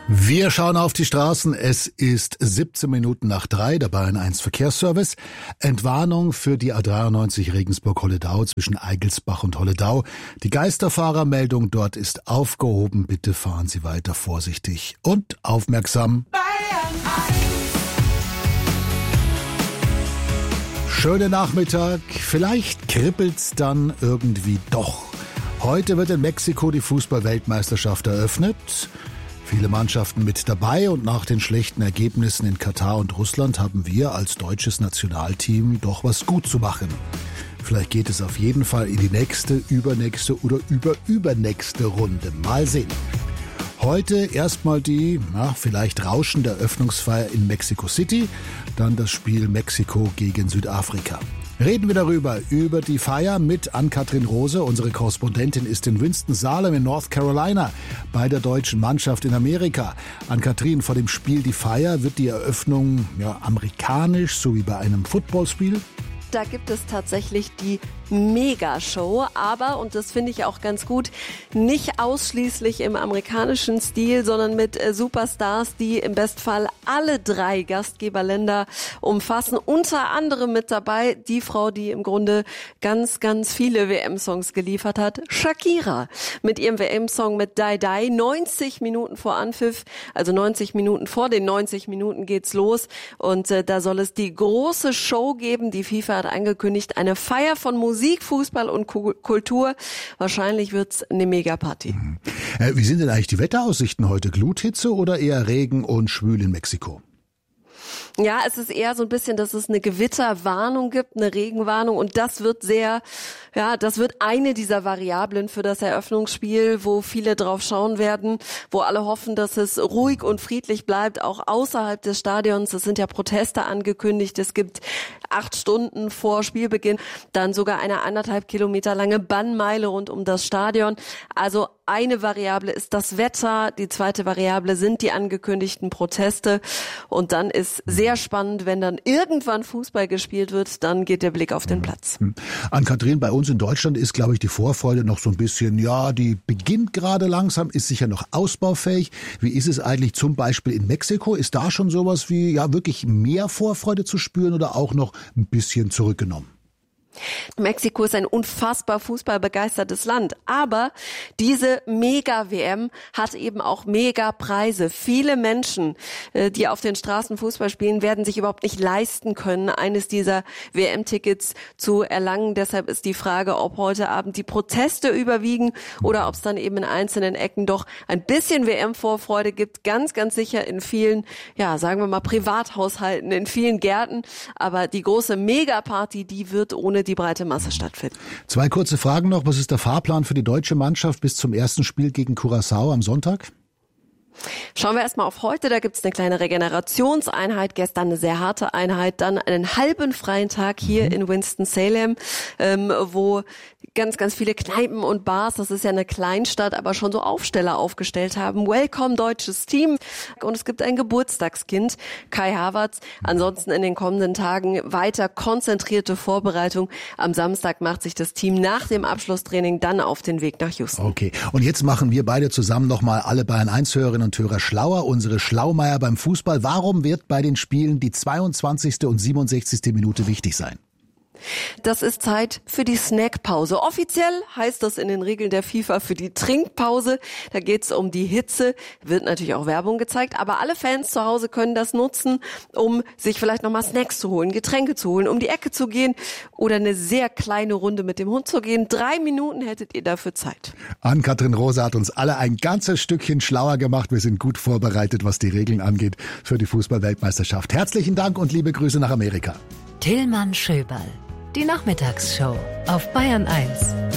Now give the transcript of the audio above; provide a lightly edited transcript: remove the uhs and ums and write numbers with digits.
Wir schauen auf die Straßen. Es ist 17 Minuten nach 3, der Bayern 1 Verkehrsservice. Entwarnung für die A93 Regensburg-Holledau zwischen Eigelsbach und Holledau. Die Geisterfahrermeldung dort ist aufgehoben. Bitte fahren Sie weiter vorsichtig und aufmerksam. Bayern 1. Schöner Nachmittag. Vielleicht kribbelt's dann irgendwie doch. Heute wird in Mexiko die Fußball-Weltmeisterschaft eröffnet. Viele Mannschaften mit dabei und nach den schlechten Ergebnissen in Katar und Russland haben wir als deutsches Nationalteam doch was gut zu machen. Vielleicht geht es auf jeden Fall in die nächste, übernächste oder übernächste Runde. Mal sehen. Heute erstmal die, vielleicht rauschende Eröffnungsfeier in Mexico City, dann das Spiel Mexiko gegen Südafrika. Reden wir darüber, über die Feier mit Ann-Kathrin Rose. Unsere Korrespondentin ist in Winston-Salem in North Carolina bei der deutschen Mannschaft in Amerika. Ann-Kathrin, vor dem Spiel die Feier, wird die Eröffnung amerikanisch, so wie bei einem Footballspiel? Da gibt es tatsächlich die Megashow, aber, und das finde ich auch ganz gut, nicht ausschließlich im amerikanischen Stil, sondern mit Superstars, die im Bestfall alle 3 Gastgeberländer umfassen. Unter anderem mit dabei die Frau, die im Grunde ganz, ganz viele WM-Songs geliefert hat, Shakira. Mit ihrem WM-Song mit Die Die, 90 Minuten vor Anpfiff, also 90 Minuten vor den 90 Minuten geht's los. Und da soll es die große Show geben. Die FIFA hat angekündigt, eine Feier von Musik, Fußball und Kultur. Wahrscheinlich wird's eine Megaparty. Wie sind denn eigentlich die Wetteraussichten heute? Gluthitze oder eher Regen und schwül in Mexiko? Ja, es ist eher so ein bisschen, dass es eine Gewitterwarnung gibt, eine Regenwarnung, und das wird das wird eine dieser Variablen für das Eröffnungsspiel, wo viele drauf schauen werden, wo alle hoffen, dass es ruhig und friedlich bleibt, auch außerhalb des Stadions. Es sind ja Proteste angekündigt. Es gibt 8 Stunden vor Spielbeginn dann sogar eine 1,5 Kilometer lange Bannmeile rund um das Stadion. Also eine Variable ist das Wetter, die zweite Variable sind die angekündigten Proteste, und dann ist sehr spannend, wenn dann irgendwann Fußball gespielt wird, dann geht der Blick auf den Platz. Ann-Kathrin, bei uns in Deutschland ist, glaube ich, die Vorfreude noch so ein bisschen, die beginnt gerade langsam, ist sicher noch ausbaufähig. Wie ist es eigentlich zum Beispiel in Mexiko? Ist da schon sowas wie, wirklich mehr Vorfreude zu spüren oder auch noch ein bisschen zurückgenommen? Mexiko ist ein unfassbar fußballbegeistertes Land, aber diese Mega-WM hat eben auch Mega-Preise. Viele Menschen, die auf den Straßen Fußball spielen, werden sich überhaupt nicht leisten können, eines dieser WM-Tickets zu erlangen. Deshalb ist die Frage, ob heute Abend die Proteste überwiegen oder ob es dann eben in einzelnen Ecken doch ein bisschen WM-Vorfreude gibt. Ganz, ganz sicher in vielen, sagen wir mal, Privathaushalten, in vielen Gärten. Aber die große Mega-Party, die wird ohne die breite Masse stattfinden. 2 kurze Fragen noch. Was ist der Fahrplan für die deutsche Mannschaft bis zum ersten Spiel gegen Curaçao am Sonntag? Schauen wir erstmal auf heute, da gibt's eine kleine Regenerationseinheit, gestern eine sehr harte Einheit, dann einen halben freien Tag hier in Winston-Salem, wo ganz, ganz viele Kneipen und Bars, das ist ja eine Kleinstadt, aber schon so Aufsteller aufgestellt haben. Welcome, deutsches Team. Und es gibt ein Geburtstagskind, Kai Havertz. Ansonsten in den kommenden Tagen weiter konzentrierte Vorbereitung. Am Samstag macht sich das Team nach dem Abschlusstraining dann auf den Weg nach Houston. Okay, und jetzt machen wir beide zusammen nochmal alle Bayern 1-Hörerinnen und Hörer schlauer. Unsere Schlaumeier beim Fußball. Warum wird bei den Spielen die 22. und 67. Minute wichtig sein? Das ist Zeit für die Snackpause. Offiziell heißt das in den Regeln der FIFA für die Trinkpause. Da geht's um die Hitze. Wird natürlich auch Werbung gezeigt, aber alle Fans zu Hause können das nutzen, um sich vielleicht nochmal Snacks zu holen, Getränke zu holen, um die Ecke zu gehen oder eine sehr kleine Runde mit dem Hund zu gehen. 3 Minuten hättet ihr dafür Zeit. Ann-Kathrin Rose hat uns alle ein ganzes Stückchen schlauer gemacht. Wir sind gut vorbereitet, was die Regeln angeht für die Fußball-Weltmeisterschaft. Herzlichen Dank und liebe Grüße nach Amerika. Tillmann Schöberl. Die Nachmittagsshow auf Bayern 1.